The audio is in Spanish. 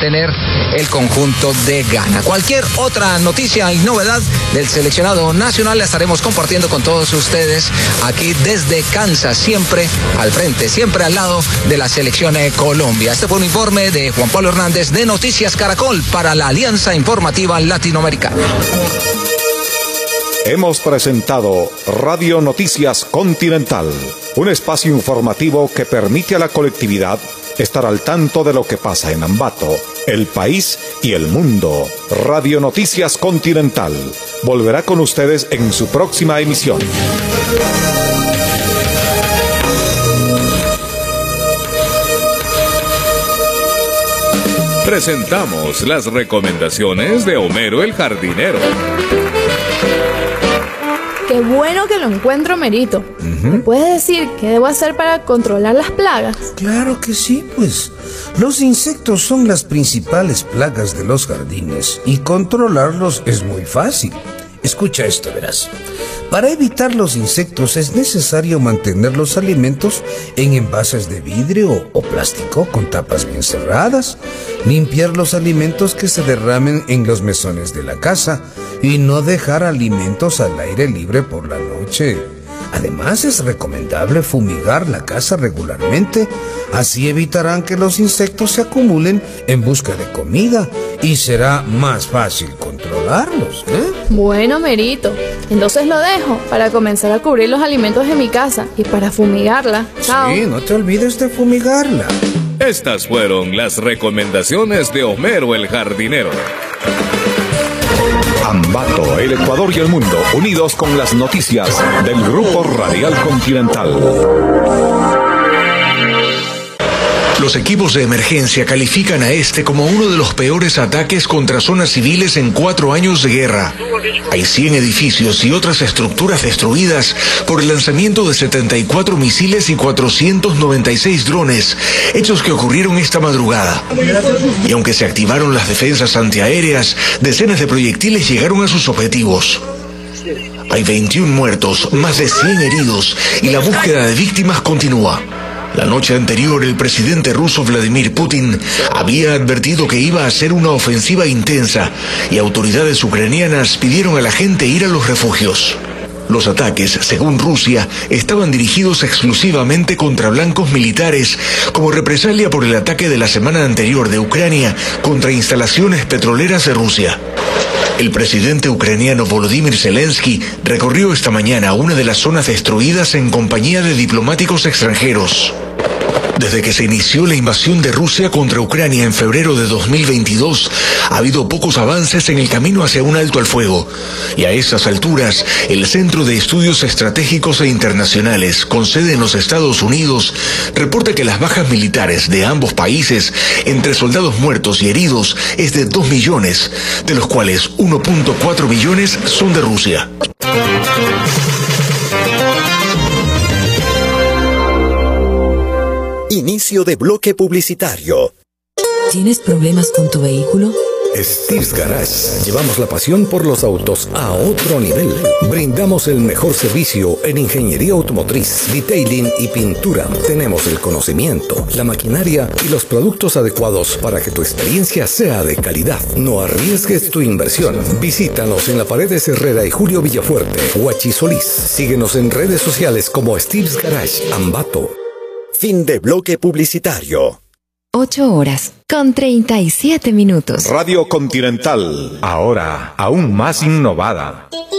tener el conjunto de Ghana. Cualquier otra noticia y novedad del seleccionado nacional la estaremos compartiendo con todos ustedes aquí desde Kansas, siempre al frente, siempre al lado de la selección Colombia. Este fue un informe de Juan Pablo Hernández de Noticias Caracol para la Alianza Informativa Latinoamericana. Hemos presentado Radio Noticias Continental, un espacio informativo que permite a la colectividad estar al tanto de lo que pasa en Ambato, el país y el mundo. Radio Noticias Continental volverá con ustedes en su próxima emisión. Presentamos las recomendaciones de Homero el Jardinero. Qué bueno que lo encuentro, Merito. ¿Me puedes decir qué debo hacer para controlar las plagas? Claro que sí, pues. Los insectos son las principales plagas de los jardines y controlarlos es muy fácil. Escucha esto, verás. Para evitar los insectos es necesario mantener los alimentos en envases de vidrio o plástico con tapas bien cerradas, limpiar los alimentos que se derramen en los mesones de la casa y no dejar alimentos al aire libre por la noche. Además, es recomendable fumigar la casa regularmente, así evitarán que los insectos se acumulen en busca de comida y será más fácil controlarlos, ¿eh? Bueno, Merito, entonces lo dejo para comenzar a cubrir los alimentos de mi casa y para fumigarla. Chao. Sí, no te olvides de fumigarla. Estas fueron las recomendaciones de Homero el Jardinero. Ambato, el Ecuador y el mundo, unidos con las noticias del Grupo Radial Continental. Los equipos de emergencia califican a este como uno de los peores ataques contra zonas civiles en 4 años de guerra. Hay 100 edificios y otras estructuras destruidas por el lanzamiento de 74 misiles y 496 drones, hechos que ocurrieron esta madrugada. Y aunque se activaron las defensas antiaéreas, decenas de proyectiles llegaron a sus objetivos. Hay 21 muertos, más de 100 heridos y la búsqueda de víctimas continúa. La noche anterior, el presidente ruso Vladimir Putin había advertido que iba a ser una ofensiva intensa y autoridades ucranianas pidieron a la gente ir a los refugios. Los ataques, según Rusia, estaban dirigidos exclusivamente contra blancos militares como represalia por el ataque de la semana anterior de Ucrania contra instalaciones petroleras de Rusia. El presidente ucraniano Volodymyr Zelensky recorrió esta mañana una de las zonas destruidas en compañía de diplomáticos extranjeros. Desde que se inició la invasión de Rusia contra Ucrania en febrero de 2022, ha habido pocos avances en el camino hacia un alto al fuego. Y a esas alturas, el Centro de Estudios Estratégicos e Internacionales, con sede en los Estados Unidos, reporta que las bajas militares de ambos países, entre soldados muertos y heridos, es de 2 millones, de los cuales 1.4 millones son de Rusia. Inicio de bloque publicitario. ¿Tienes problemas con tu vehículo? Steve's Garage. Llevamos la pasión por los autos a otro nivel. Brindamos el mejor servicio en ingeniería automotriz, detailing y pintura. Tenemos el conocimiento, la maquinaria y los productos adecuados para que tu experiencia sea de calidad. No arriesgues tu inversión. Visítanos en la Paredes Herrera y Julio Villafuerte, Huachi Solís. Síguenos en redes sociales como Steve's Garage, Ambato. Fin de bloque publicitario. 8:37 minutos. Radio Continental, ahora aún más innovada.